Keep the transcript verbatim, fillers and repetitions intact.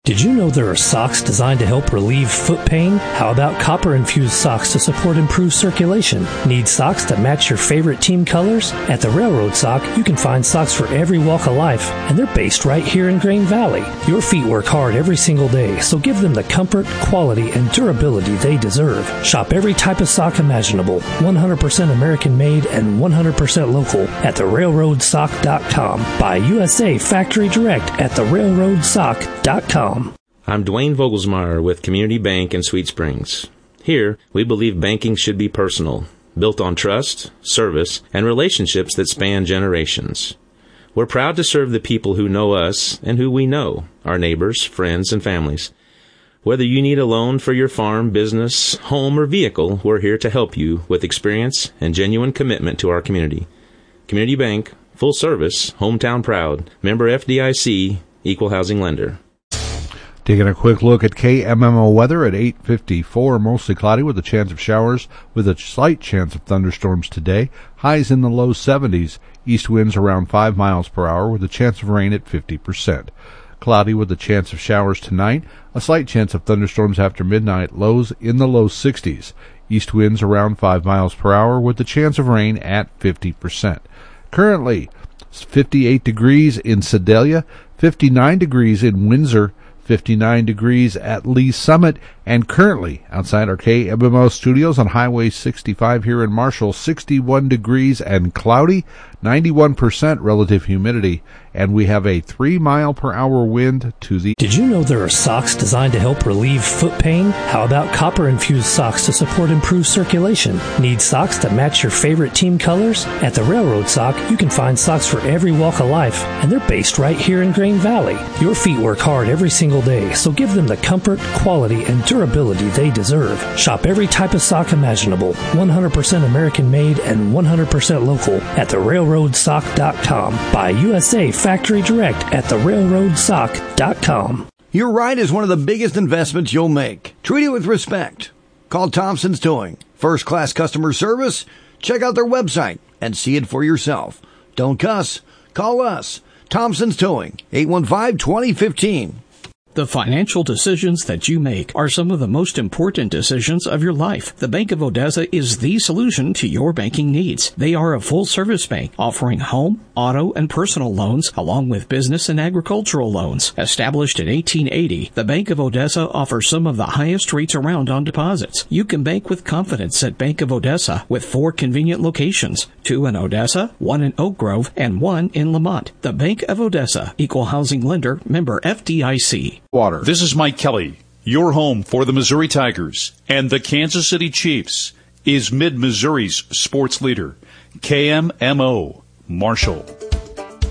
Did you know there are socks designed to help relieve foot pain? How about copper-infused socks to support improved circulation? Need socks to match your favorite team colors? At the Railroad Sock, you can find socks for every walk of life, and they're based right here in Grain Valley. Your feet work hard every single day, so give them the comfort, quality, and durability they deserve. Shop every type of sock imaginable, one hundred percent American-made and one hundred percent local at the railroad sock dot com. Buy U S A Factory Direct at the railroad sock dot com. I'm Dwayne Vogelsmeyer with Community Bank in Sweet Springs. Here, we believe banking should be personal, built on trust, service, and relationships that span generations. We're proud to serve the people who know us and who we know, our neighbors, friends, and families. Whether you need a loan for your farm, business, home, or vehicle, we're here to help you with experience and genuine commitment to our community. Community Bank, full service, hometown proud, member F D I C, equal housing lender. Taking a quick look at K M M O weather at eight fifty-four, mostly cloudy with a chance of showers with a slight chance of thunderstorms today. Highs in the low seventies, east winds around five miles per hour with a chance of rain at fifty percent. Cloudy with a chance of showers tonight, a slight chance of thunderstorms after midnight, lows in the low sixties. East winds around five miles per hour with a chance of rain at fifty percent. Currently, fifty-eight degrees in Sedalia, fifty-nine degrees in Windsor, fifty-nine degrees at Lee Summit, and currently outside our K M M O studios on Highway sixty-five here in Marshall, sixty-one degrees and cloudy, ninety-one percent relative humidity, and we have a three mile per hour wind to the... Did you know there are socks designed to help relieve foot pain? How about copper-infused socks to support improved circulation? Need socks to match your favorite team colors? At the Railroad Sock, you can find socks for every walk of life, and they're based right here in Grain Valley. Your feet work hard every single day, so give them the comfort, quality, and durability they deserve. Shop every type of sock imaginable, one hundred percent American-made and one hundred percent local at the railroad sock dot com. Buy U S A Factory Direct at the railroad sock dot com. Your ride is one of the biggest investments you'll make. Treat it with respect. Call Thompson's Towing. First-class customer service? Check out their website and see it for yourself. Don't cuss. Call us. Thompson's Towing, eight one five, two zero one five. The financial decisions that you make are some of the most important decisions of your life. The Bank of Odessa is the solution to your banking needs. They are a full-service bank offering home, auto, and personal loans along with business and agricultural loans. Established in eighteen eighty, the Bank of Odessa offers some of the highest rates around on deposits. You can bank with confidence at Bank of Odessa with four convenient locations, two in Odessa, one in Oak Grove, and one in Lamont. The Bank of Odessa, equal housing lender, member F D I C. Water. This is Mike Kelly. Your home for the Missouri Tigers and the Kansas City Chiefs is Mid-Missouri's sports leader, K M M O, Marshall.